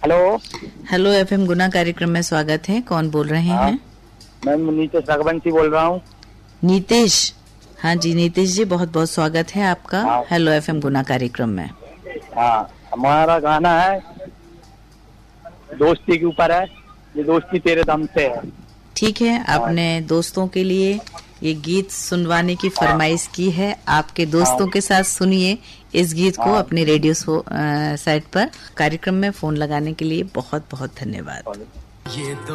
Hello hello FM गुना कार्यक्रम में स्वागत है। कौन बोल रहे हैं? मैं नीतीश रघुवंशी बोल रहा हूँ। नीतीश? हाँ जी नीतीश जी, बहुत बहुत स्वागत है आपका हेलो एफएम गुना कार्यक्रम में। हाँ, हमारा गाना है दोस्ती के ऊपर है, ये दोस्ती तेरे दम से है। ठीक है, आपने दोस्तों के लिए ये गीत सुनवाने की फरमाइश की है। आपके दोस्तों के साथ सुनिए इस गीत को अपने रेडियो साइट पर। कार्यक्रम में फोन लगाने के लिए बहुत बहुत धन्यवाद।